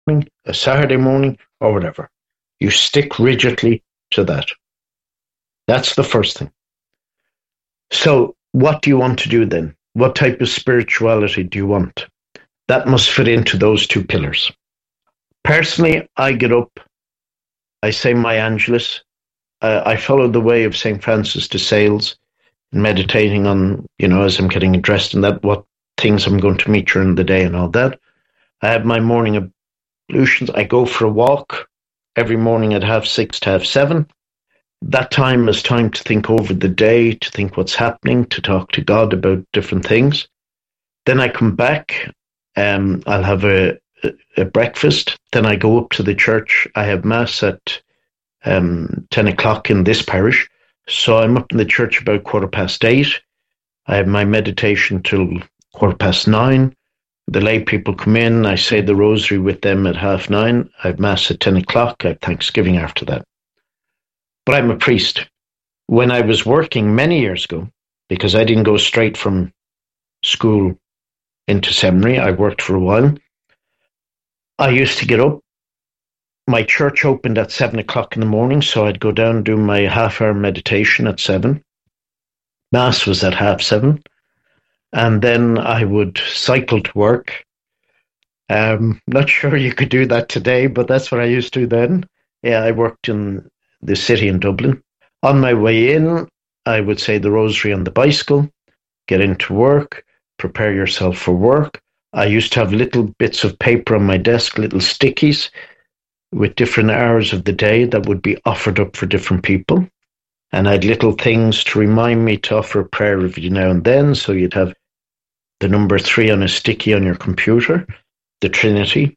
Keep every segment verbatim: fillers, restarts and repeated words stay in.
morning, a Saturday morning, or whatever. You stick rigidly to that. That's the first thing. So what do you want to do then? What type of spirituality do you want? That must fit into those two pillars. Personally, I get up, I say my Angelus, uh, I follow the way of Saint Francis de Sales, meditating on, you know, as I'm getting dressed and that, what things I'm going to meet during the day and all that. I have my morning ablutions. I go for a walk every morning at half six to half seven. That time is time to think over the day, to think what's happening, to talk to God about different things. Then I come back, um, I'll have a, a, a breakfast. Then I go up to the church. I have mass at um, ten o'clock in this parish. So I'm up in the church about quarter past eight. I have my meditation till quarter past nine. The lay people come in. I say the rosary with them at half nine. I have mass at ten o'clock. I have Thanksgiving after that. But I'm a priest. When I was working many years ago, because I didn't go straight from school into seminary, I worked for a while. I used to get up. My church opened at seven o'clock in the morning, so I'd go down and do my half-hour meditation at seven. Mass was at half seven. And then I would cycle to work. Um, not sure you could do that today, but that's what I used to then. Yeah, I worked in the city in Dublin. On my way in, I would say the rosary on the bicycle, get into work, prepare yourself for work. I used to have little bits of paper on my desk, little stickies with different hours of the day that would be offered up for different people. And I had little things to remind me to offer a prayer every now and then. So you'd have the number three on a sticky on your computer, the Trinity,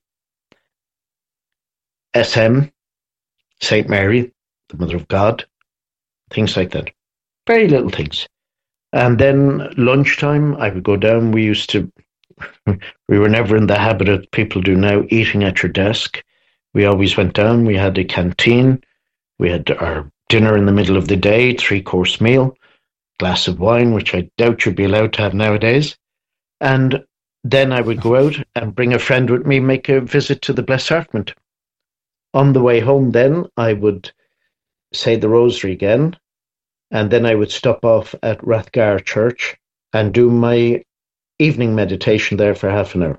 S M, Saint Mary, the Mother of God, things like that. Very little things. And then lunchtime, I would go down. We used to, we were never in the habit of people do now, eating at your desk. We always went down. We had a canteen. We had our dinner in the middle of the day, three-course meal, glass of wine, which I doubt you'd be allowed to have nowadays. And then I would go out and bring a friend with me, make a visit to the Blessed Sacrament. On the way home then, I would say the rosary again, and then I would stop off at Rathgar Church and do my evening meditation there for half an hour.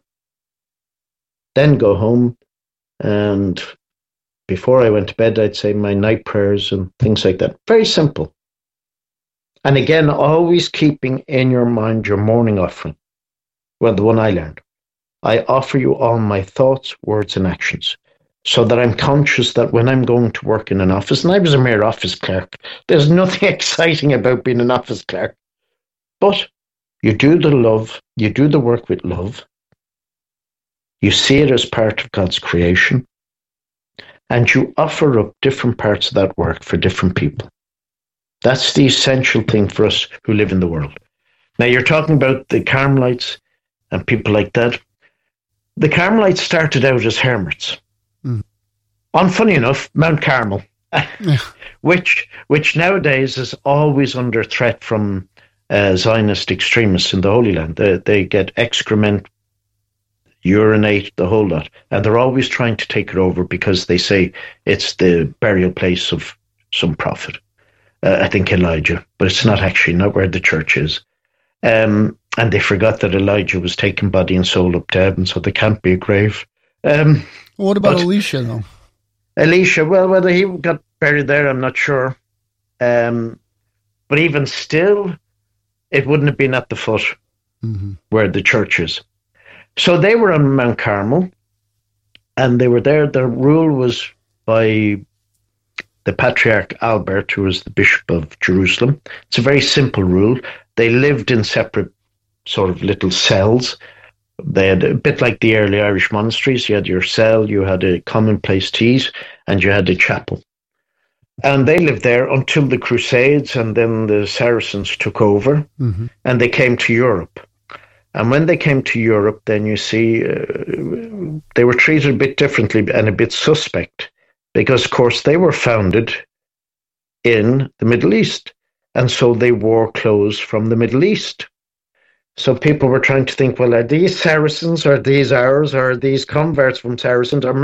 Then go home, and before I went to bed, I'd say my night prayers and things like that. Very simple. And again, always keeping in your mind your morning offering. Well, the one I learned. I offer you all my thoughts, words, and actions, so that I'm conscious that when I'm going to work in an office, and I was a mere office clerk, there's nothing exciting about being an office clerk. But you do the love, you do the work with love. You see it as part of God's creation. And you offer up different parts of that work for different people. That's the essential thing for us who live in the world. Now, you're talking about the Carmelites and people like that. The Carmelites started out as hermits. Mm. On, funny enough, Mount Carmel, yeah. which which nowadays is always under threat from uh, Zionist extremists in the Holy Land. They, they get excrement, urinate, the whole lot. And they're always trying to take it over because they say it's the burial place of some prophet. Uh, I think Elijah, but it's not actually, not where the church is. Um, and they forgot that Elijah was taken body and soul up to heaven, so there can't be a grave. Um, what about Elisha, though? Elisha, well, whether he got buried there, I'm not sure. Um, but even still, it wouldn't have been at the foot mm-hmm. where the church is. So they were on Mount Carmel, and they were there. Their rule was by the Patriarch Albert, who was the Bishop of Jerusalem. It's a very simple rule. They lived in separate sort of little cells. They had a bit like the early Irish monasteries. You had your cell, you had a common place to eat, and you had a chapel. And they lived there until the Crusades, and then the Saracens took over, mm-hmm. and they came to Europe. And when they came to Europe, then you see uh, they were treated a bit differently and a bit suspect because, of course, they were founded in the Middle East. And so they wore clothes from the Middle East. So people were trying to think, well, are these Saracens, or are these ours, or are these converts from Saracens, or